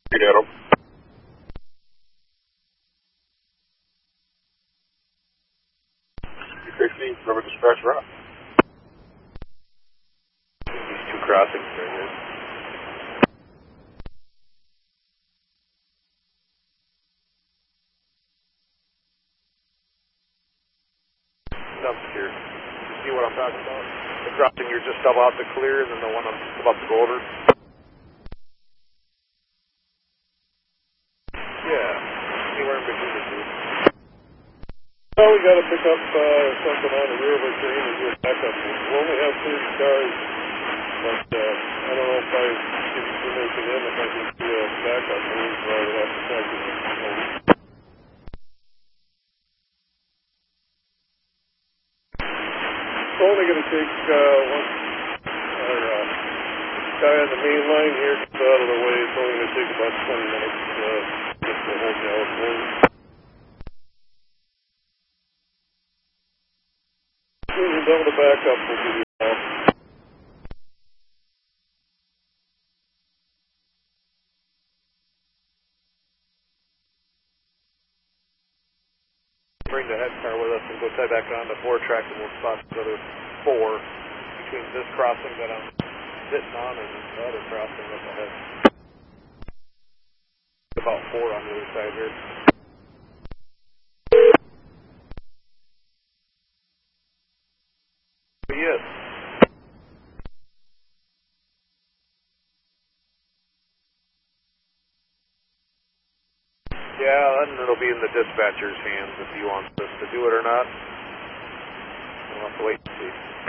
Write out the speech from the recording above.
Adam. 15, remember the scratch route. These two crossings right here. Dump here. You see what I'm talking about? The crossing you're just about to clear, and then the one I'm about to go over. Yeah, anywhere in between the two. Well, we got to pick up something on the rear of our train and do a backup. We'll only have 30 cars, but I don't know if I give you permission in, if I can do a backup move, I would have to talk to them. It's only going to take one guy on the main line here gets out of the way. It's only going to take about 20 minutes just to hold me out for you. As soon as we're done with the backup, we'll give you a call. Bring the head car with us and go tie back on the 4-track, and we'll spot the other 4 between this crossing that I'm sitting on and the other crossing up ahead. About 4 on the other side here. Yes. Yeah, and it'll be in the dispatcher's hands if he wants us to do it or not. We'll have to wait and see.